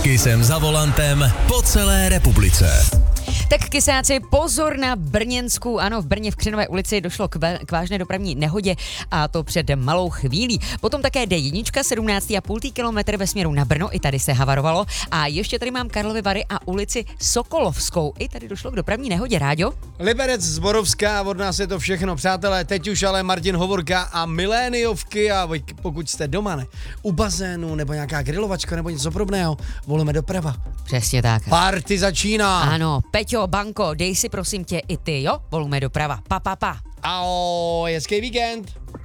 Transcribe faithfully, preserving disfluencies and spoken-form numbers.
Kysem za volantem po celé republice. Tak kysáci, pozor na Brněnsku. Ano, v Brně v Křinové ulici došlo k, ve, k vážné dopravní nehodě a to před malou chvílí. Potom také D jedna, sedmnáct celá pět kilometr ve směru na Brno, i tady se havarovalo. A ještě tady mám Karlovy Vary a ulici Sokolovskou. I tady došlo k dopravní nehodě, Ráďo. Liberec, Zborovská, od nás je to všechno, přátelé. Teď už ale Martin Hovorka a miléniovky a pokud jste doma, ne, u bazénu nebo nějaká grilovačka nebo něco podobného, volíme doprava. Přesně tak. Party začíná. Ano, Peťo, Banko, dej si prosím tě i ty, jo? Volume doprava. Pa, pa, pa. Ahoj, hezký víkend.